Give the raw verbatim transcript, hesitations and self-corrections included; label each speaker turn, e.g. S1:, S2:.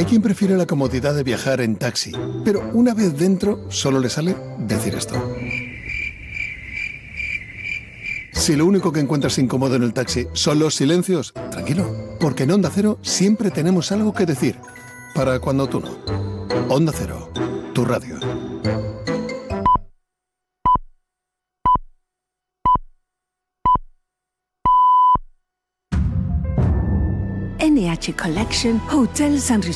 S1: Hay quien prefiere la comodidad de viajar en taxi, pero una vez dentro solo le sale decir esto. Si lo único que encuentras incómodo en el taxi son los silencios, tranquilo, porque en Onda Cero siempre tenemos algo que decir. Para cuando tú no. Onda Cero, tu radio.
S2: N H Collection, Hotel San